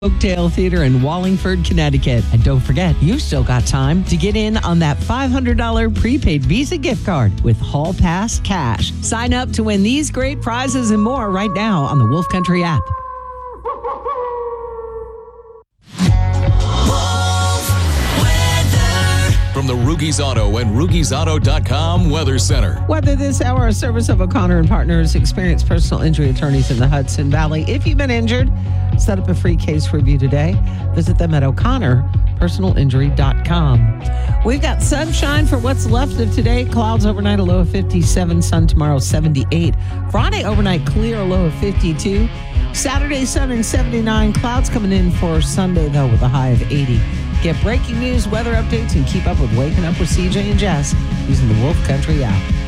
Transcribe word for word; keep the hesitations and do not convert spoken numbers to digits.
Oakdale Theater in Wallingford, Connecticut. And don't forget, you've still got time to get in on that five hundred dollars prepaid Visa gift card with Hall Pass Cash. Sign up to win these great prizes and more right now on the Wolf Country app. From the Rugies Auto and Rugies Auto dot com Weather Center. Weather this hour, a service of O'Connor and Partners, experienced personal injury attorneys in the Hudson Valley. If you've been injured, set up a free case review today. Visit them at O'Connor Personal Injury dot com. We've got sunshine for what's left of today. Clouds overnight, a low of fifty-seven. Sun tomorrow, seventy-eight. Friday overnight, clear, a low of fifty-two. Saturday, sun and seventy-nine. Clouds coming in for Sunday, though, with a high of eighty. Get breaking news, weather updates, and keep up with Waking Up with C J and Jess using the Wolf Country app.